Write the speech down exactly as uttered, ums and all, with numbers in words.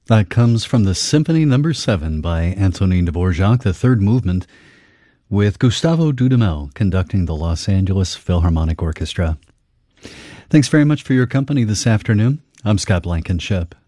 That comes from the Symphony Number Seven by Antonin Dvorak, the third movement, with Gustavo Dudamel conducting the Los Angeles Philharmonic Orchestra. Thanks very much for your company this afternoon. I'm Scott Blankenship.